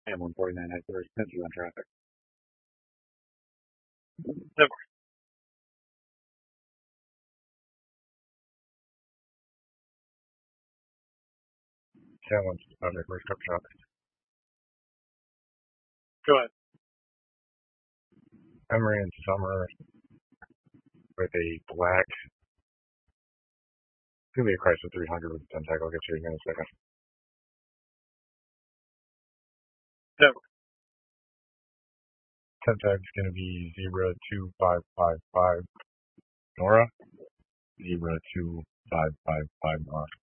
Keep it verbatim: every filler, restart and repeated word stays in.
And one forty-nine, I three, sent you on traffic. Never. Challenge on your first cup shop. Go ahead. Emery and Summer with a black. It's gonna be a Chrysler three hundred with a ten tag. I'll get you in a second. Never. ten tag's gonna be zero two five five five Nora. Zero two five five five Nora.